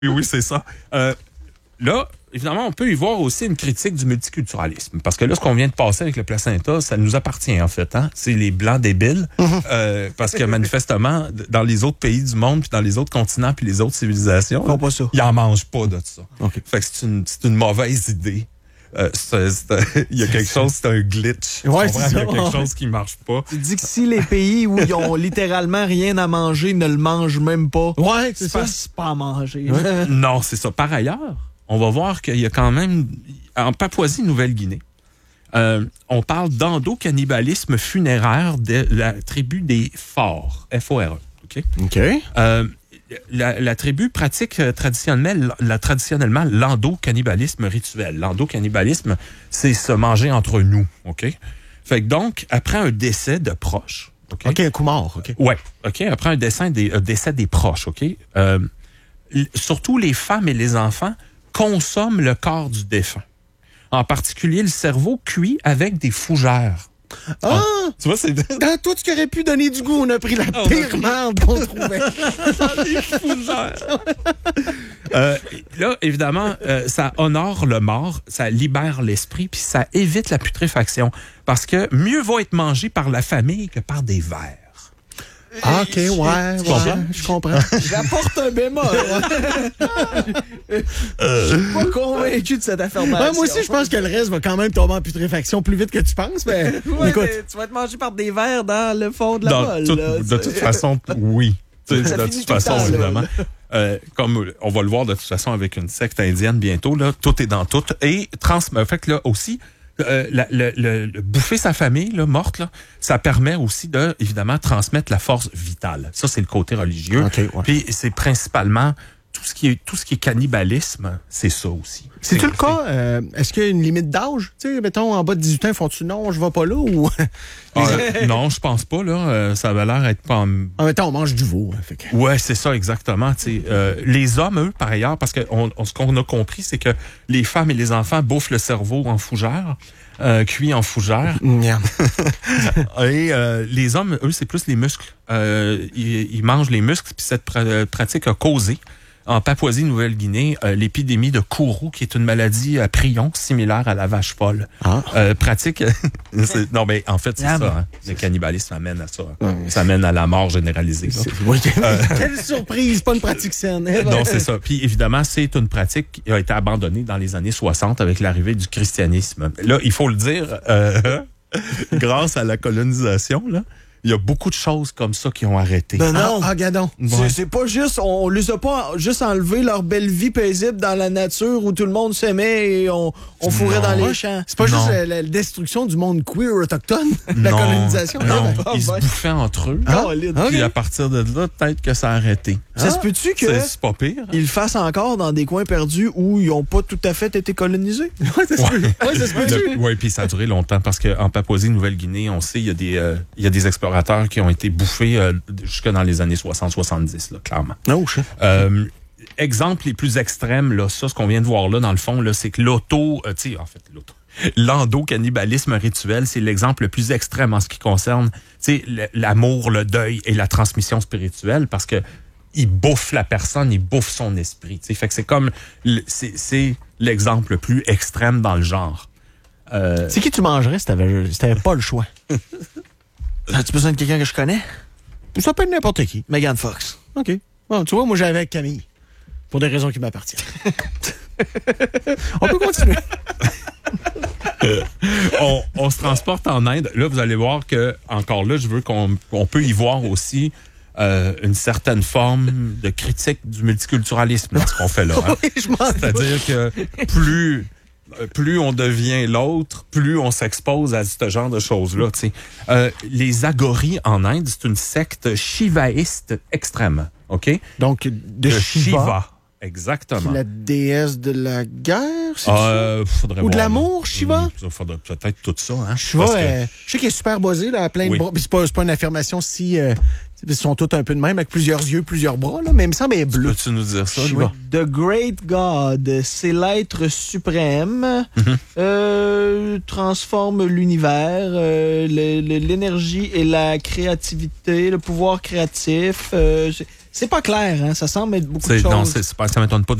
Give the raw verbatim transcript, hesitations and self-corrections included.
Oui, oui, c'est ça. Euh, là, évidemment, on peut y voir aussi une critique du multiculturalisme. Parce que là, ce qu'on vient de passer avec le placenta, ça nous appartient, en fait. Hein? C'est les Blancs débiles. Mm-hmm. euh, parce que, manifestement, dans les autres pays du monde, puis dans les autres continents, puis les autres civilisations, ils n'en mangent pas de ça. Okay. Fait que c'est une, c'est une mauvaise idée. Euh, c'est, c'est, il y a quelque chose, c'est un glitch. Ouais, c'est ça. Il y a quelque chose qui marche pas. Tu dis que si les pays où ils ont littéralement rien à manger ne le mangent même pas, ouais, c'est, c'est ça. C'est pas à manger. Ouais. Non, c'est ça. Par ailleurs, on va voir qu'il y a quand même, en Papouasie-Nouvelle-Guinée, euh, on parle d'endocannibalisme funéraire de la tribu des Forts, F O R E. OK? OK. Euh, La, la tribu pratique euh, traditionnellement, la, traditionnellement l'endocannibalisme rituel. L'endocannibalisme, c'est se manger entre nous, OK? Fait que donc, après un décès de proches... OK, OK, un coup mort, OK. Ouais, OK, après un décès des, un décès des proches, OK? Euh, surtout les femmes et les enfants consomment le corps du défunt. En particulier, le cerveau cuit avec des fougères. Ah! ah! Tu vois, c'est... Ah, toi, tu aurais pu donner du goût. On a pris la oh, pire merde qu'on trouvait. Les fougères. euh, là, évidemment, euh, ça honore le mort, ça libère l'esprit, puis ça évite la putréfaction. Parce que mieux va être mangé par la famille que par des vers. Ah, OK, ouais, ouais, je comprends. J'apporte un bémol. Je suis pas convaincu de cette affirmation. Ouais, moi aussi, je pense que le reste va quand même tomber en putréfaction plus vite que tu penses, mais, ouais, écoute. Mais tu vas être mangé par des vers dans le fond de la dans molle. Tout, là, de toute façon, oui. De toute façon, temps, évidemment. Euh, comme on va le voir de toute façon avec une secte indienne bientôt, là, tout est dans tout. Et transmet, fait que là aussi, Euh, la, le, le, le bouffer sa famille là, morte, là, ça permet aussi de, évidemment, transmettre la force vitale. Ça, c'est le côté religieux. Okay, ouais. Puis c'est principalement tout ce qui est tout ce qui est cannibalisme, c'est ça aussi. C'est-tu le cas? Euh, est-ce qu'il y a une limite d'âge? Tu sais, mettons, en bas de dix-huit ans, font-tu non, je vais pas là ou. euh, non, je pense pas, là. Euh, ça avait l'air d'être pas en. En même temps, on mange du veau. Hein, fait que... Ouais, c'est ça, exactement. Euh, les hommes, eux, par ailleurs, parce que on, on, ce qu'on a compris, c'est que les femmes et les enfants bouffent le cerveau en fougère. Euh, cuit en fougère. Et euh, les hommes, eux, c'est plus les muscles. Euh, ils, ils mangent les muscles, puis cette pr- pratique a causé, en Papouasie-Nouvelle-Guinée, euh, l'épidémie de Kourou, qui est une maladie à prion similaire à la vache folle. Ah. Euh, pratique... non, mais en fait, c'est ah, ça. Hein. Le cannibalisme amène à ça. Hein. Ça amène à la mort généralisée. Oui. Euh... Quelle surprise! Pas une pratique saine. Non, c'est ça. Puis évidemment, c'est une pratique qui a été abandonnée dans les années soixante avec l'arrivée du christianisme. Là, il faut le dire, euh, grâce à la colonisation, là, il y a beaucoup de choses comme ça qui ont arrêté. Ben non, ah, gadon. Ouais. C'est, c'est pas juste, on, on les a pas juste enlevé leur belle vie paisible dans la nature où tout le monde s'aimait et on, on fourrait non. dans les champs. C'est pas non. juste la, la destruction du monde queer autochtone, la non. colonisation. Non, non. ils se bouffaient entre eux. Ah, okay. Puis à partir de là, peut-être que ça a arrêté. Ça ah, se peut-tu que c'est, c'est pas pire, hein? Ils le fassent encore dans des coins perdus où ils n'ont pas tout à fait été colonisés? Oui, ça se peut. Ouais, ça se peut. Oui, puis ça a duré longtemps parce qu'en Papouasie-Nouvelle-Guinée, on sait, il y a des, euh, il y a des explorateurs qui ont été bouffés euh, jusque dans les années soixante soixante-dix, là, clairement. Oh, shit. Euh, exemple les plus extrêmes, là, ça, ce qu'on vient de voir là, dans le fond, là, c'est que l'auto, euh, tu sais, en fait, l'auto, l'endocannibalisme rituel, c'est l'exemple le plus extrême en ce qui concerne, tu sais, l'amour, le deuil et la transmission spirituelle, parce que il bouffe la personne, il bouffe son esprit. T'sais. Fait que c'est comme, c'est, c'est l'exemple le plus extrême dans le genre. Euh... C'est qui tu mangerais si t'avais, si t'avais pas le choix? As-tu besoin de quelqu'un que je connais? Ça peut être n'importe qui. Megan Fox. OK. Bon, tu vois, moi, j'avais avec Camille. Pour des raisons qui m'appartiennent. On peut continuer. euh, on, on se transporte en Inde. Là, vous allez voir que, encore là, je veux qu'on, qu'on peut y voir aussi Euh, une certaine forme de critique du multiculturalisme dans ce qu'on fait là. Hein? Oui, je m'en C'est-à-dire que plus, plus on devient l'autre, plus on s'expose à ce genre de choses-là. Euh, les Agoris en Inde, c'est une secte shivaïste extrême. OK? Donc, de, de Shiva. Shiva. Exactement. La déesse de la guerre, c'est euh, ça? Ou de l'amour, Shiva? Il faudrait peut-être tout ça. Hein? Shiva, que... euh, je sais qu'elle est super buzzée, là, à plein oui. de bras. Puis c'est pas, c'est pas une affirmation si... Euh, ils sont tous un peu de même, avec plusieurs yeux, plusieurs bras, là, mais il me semble qu'elle est bleue. Peux-tu nous dire ça, Shiva? The Great God, c'est l'être suprême, mm-hmm. euh, transforme l'univers, euh, le, le, l'énergie et la créativité, le pouvoir créatif. Euh, C'est pas clair, hein? Ça semble être beaucoup de choses. Non, c'est, c'est pas, ça m'étonne pas